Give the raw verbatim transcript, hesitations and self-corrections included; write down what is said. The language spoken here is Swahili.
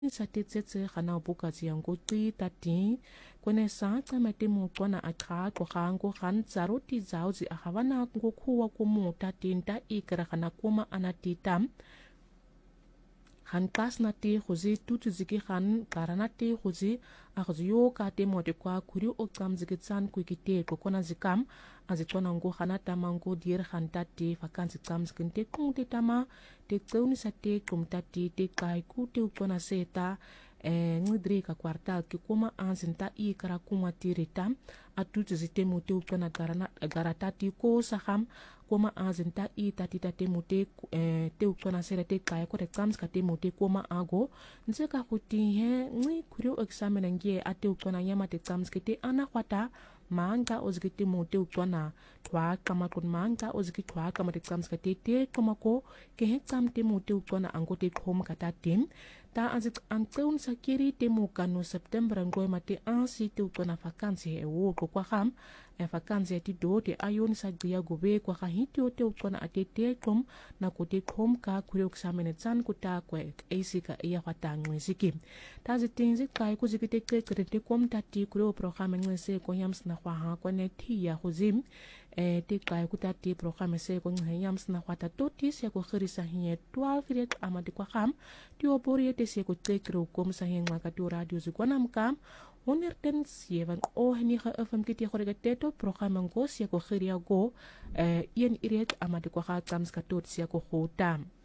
sa tetsetse gana bukatsi yango ti tati kwene sa tsamete mutwana aqha qogango gantsa roti zaudzi agabana ngokhuwa kumu tatinta ikra gana kuma anatita han kas na te gozi tutu ziki han karana te gozi agziyo ka te mode kwa kuri o tsam zikitsan kuikite kokona zikam azitwana ngo gana tamango dir han tati vakansi tsam zikinte kunte tama te tsauni sa te kumtati te kai ku te ukona seta eh ngidri ka kwartal ki kuma anzinta i kara kuma tirita atutu zite mote ukona garana garatati ko saham kuma anzinta i tati tate mote eh te ukona sera te kai ko te tsam skate mote kuma ago nzeka kuti he ngi kurio examen ngie ate ukona yama te tsam skate ana kwata manga ozgiti mote ukona twa kama kun manga ozgiti twa kama te tsam skate te kama ko ke he tsam te mote ukona angote khom kata tem ta azit anteun sakiri te mukano September ngoi mate ansi te ukona vakansi e wo ko kwa ham e vakansi ti do te ayon sa dia gobe kwa ha hiti o te ukona ate te kom na ko te khom ka kuri examen tsan ko ta ko eisika ia kwata ngwesiki ta zitinzi kai ku zikite ke te kom tati kuri program ngwese ko yams na kwa ha ko ne thi ya huzim e te kai ku tati program se ko yams na kwata toti se ko khirisa hi twelve ret amadi kwa ham ti opori te se ko tekro kom sa heng maka tu radio zikwana mkam honderd zeven o ni ga F M kiti gore teto program ngo se ko khiria go eh yen iret amadi kwa ha kams ka tot se ko khotam